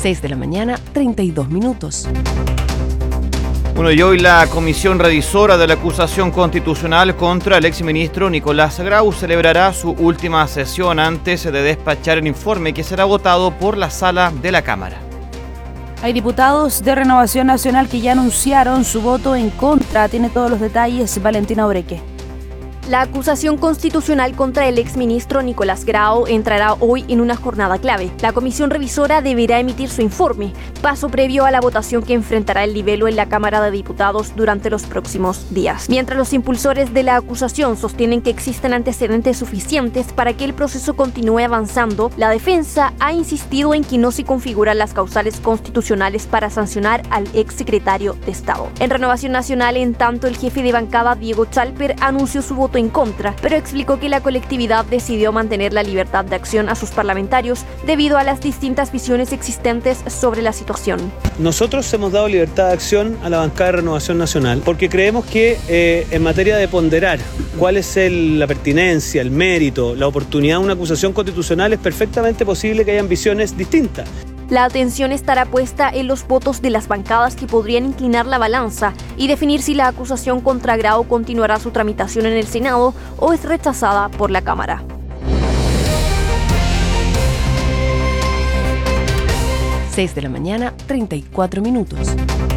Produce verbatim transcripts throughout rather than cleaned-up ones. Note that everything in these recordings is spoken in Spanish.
seis de la mañana, treinta y dos minutos. Bueno, y hoy la Comisión Revisora de la Acusación Constitucional contra el exministro Nicolás Grau celebrará su última sesión antes de despachar el informe que será votado por la sala de la Cámara. Hay diputados de Renovación Nacional que ya anunciaron su voto en contra. Tiene todos los detalles Valentina Obreque. La acusación constitucional contra el exministro Nicolás Grau entrará hoy en una jornada clave. La comisión revisora deberá emitir su informe, paso previo a la votación que enfrentará el libelo en la Cámara de Diputados durante los próximos días. Mientras los impulsores de la acusación sostienen que existen antecedentes suficientes para que el proceso continúe avanzando, la defensa ha insistido en que no se configuran las causales constitucionales para sancionar al exsecretario de Estado. En Renovación Nacional, en tanto, el jefe de bancada, Diego Chalper, anunció su voto en contra, pero explicó que la colectividad decidió mantener la libertad de acción a sus parlamentarios debido a las distintas visiones existentes sobre la situación. Nosotros hemos dado libertad de acción a la bancada de Renovación Nacional porque creemos que eh, en materia de ponderar cuál es el, la pertinencia, el mérito, la oportunidad de una acusación constitucional, es perfectamente posible que hayan visiones distintas. La atención estará puesta en los votos de las bancadas que podrían inclinar la balanza y definir si la acusación contra Grau continuará su tramitación en el Senado o es rechazada por la Cámara. seis de la mañana, treinta y cuatro minutos.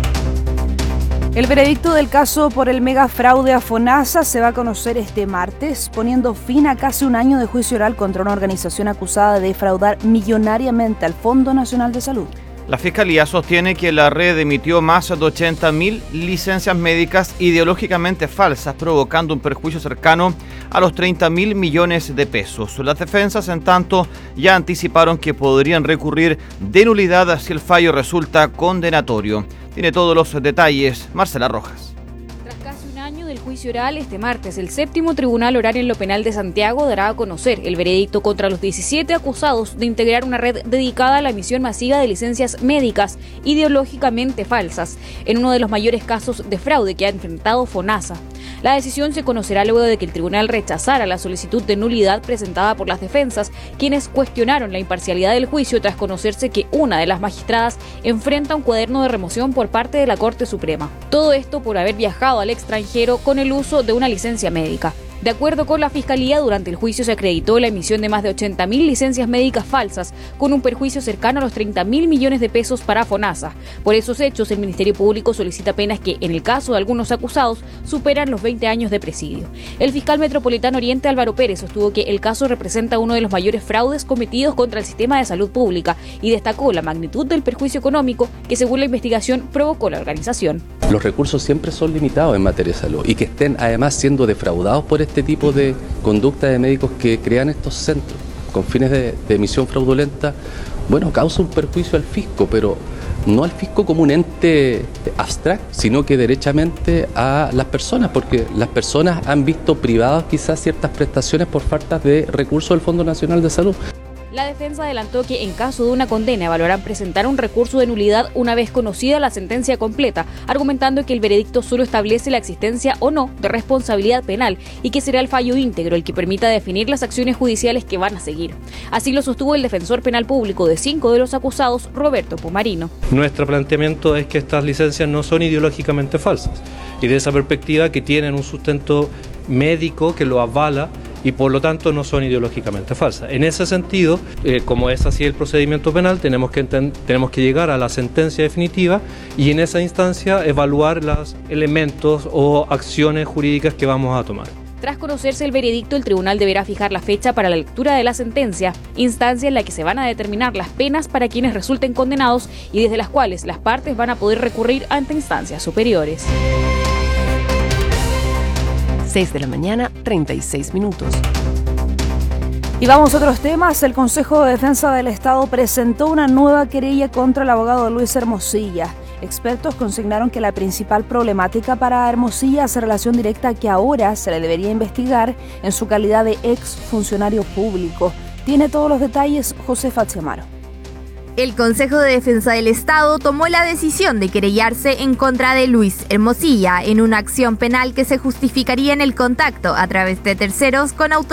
El veredicto del caso por el megafraude a FONASA se va a conocer este martes, poniendo fin a casi un año de juicio oral contra una organización acusada de defraudar millonariamente al Fondo Nacional de Salud. La Fiscalía sostiene que la red emitió más de ochenta mil licencias médicas ideológicamente falsas, provocando un perjuicio cercano a los treinta mil millones de pesos. Las defensas, en tanto, ya anticiparon que podrían recurrir de nulidad si el fallo resulta condenatorio. Tiene todos los detalles Marcela Rojas. Tras casi un año del juicio oral, este martes el séptimo Tribunal Oral en lo Penal de Santiago dará a conocer el veredicto contra los diecisiete acusados de integrar una red dedicada a la emisión masiva de licencias médicas ideológicamente falsas, en uno de los mayores casos de fraude que ha enfrentado FONASA. La decisión se conocerá luego de que el tribunal rechazara la solicitud de nulidad presentada por las defensas, quienes cuestionaron la imparcialidad del juicio tras conocerse que una de las magistradas enfrenta un cuaderno de remoción por parte de la Corte Suprema. Todo esto por haber viajado al extranjero con el uso de una licencia médica. De acuerdo con la Fiscalía, durante el juicio se acreditó la emisión de más de ochenta mil licencias médicas falsas, con un perjuicio cercano a los treinta mil millones de pesos para FONASA. Por esos hechos, el Ministerio Público solicita penas que, en el caso de algunos acusados, superan los veinte años de presidio. El fiscal metropolitano Oriente, Álvaro Pérez, sostuvo que el caso representa uno de los mayores fraudes cometidos contra el sistema de salud pública y destacó la magnitud del perjuicio económico que, según la investigación, provocó la organización. Los recursos siempre son limitados en materia de salud y que estén además siendo defraudados por este tipo de conducta de médicos que crean estos centros con fines de, de emisión fraudulenta, bueno, causa un perjuicio al fisco, pero no al fisco como un ente abstracto, sino que derechamente a las personas, porque las personas han visto privadas quizás ciertas prestaciones por falta de recursos del Fondo Nacional de Salud. La defensa adelantó que en caso de una condena evaluarán presentar un recurso de nulidad una vez conocida la sentencia completa, argumentando que el veredicto solo establece la existencia o no de responsabilidad penal y que será el fallo íntegro el que permita definir las acciones judiciales que van a seguir. Así lo sostuvo el defensor penal público de cinco de los acusados, Roberto Pumarino. Nuestro planteamiento es que estas licencias no son ideológicamente falsas y de esa perspectiva que tienen un sustento médico que lo avala y por lo tanto no son ideológicamente falsas. En ese sentido, eh, como es así el procedimiento penal, tenemos que, tenemos que llegar a la sentencia definitiva y en esa instancia evaluar los elementos o acciones jurídicas que vamos a tomar. Tras conocerse el veredicto, el tribunal deberá fijar la fecha para la lectura de la sentencia, instancia en la que se van a determinar las penas para quienes resulten condenados y desde las cuales las partes van a poder recurrir ante instancias superiores. seis de la mañana, treinta y seis minutos. Y vamos a otros temas. El Consejo de Defensa del Estado presentó una nueva querella contra el abogado Luis Hermosilla. Expertos consignaron que la principal problemática para Hermosilla hace relación directa a que ahora se le debería investigar en su calidad de ex funcionario público. Tiene todos los detalles José Facciamaro. El Consejo de Defensa del Estado tomó la decisión de querellarse en contra de Luis Hermosilla en una acción penal que se justificaría en el contacto a través de terceros con autoridades